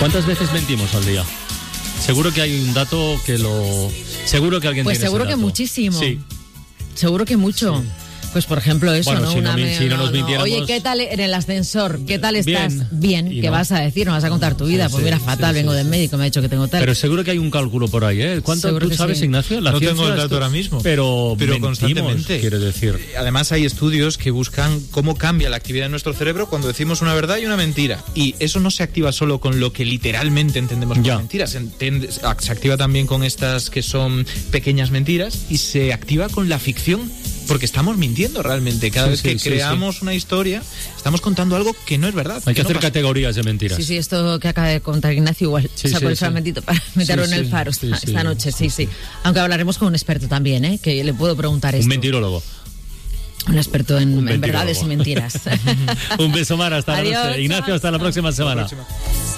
¿Cuántas veces mentimos al día? Seguro que hay un dato que lo... Seguro que alguien pues tiene seguro ese que dato. muchísimo. Sí. Seguro que mucho. Sí. Pues por ejemplo eso, bueno, ¿no? Si no nos mintiéramos... Oye, ¿qué tal en el ascensor? ¿Qué tal estás? Bien. ¿Qué vas a decir? ¿No vas a contar tu vida? Pues mira, fatal, vengo del médico, me ha dicho que tengo tal. Pero seguro que hay un cálculo por ahí, ¿eh? ¿Cuánto seguro tú sabes, Ignacio? No tengo el dato ahora mismo. Pero constantemente. Quiere decir. Además hay estudios que buscan cómo cambia la actividad de nuestro cerebro cuando decimos una verdad y una mentira. Y eso no se activa solo con lo que literalmente entendemos como mentiras. Se activa también con estas que son pequeñas mentiras y se activa con la ficción. Porque estamos mintiendo realmente. Cada vez que creamos una historia, estamos contando algo que no es verdad. Hay que hacer categorías de mentiras. Sí, esto que acaba de contar Ignacio igual. Sacó el fragmentito para meterlo en el Faro esta noche. Sí. Aunque hablaremos con un experto también, ¿eh? Que le puedo preguntar esto. Un mentirólogo. Un experto en verdades y mentiras. Un beso, Mar, hasta la noche. Ignacio, hasta la próxima semana.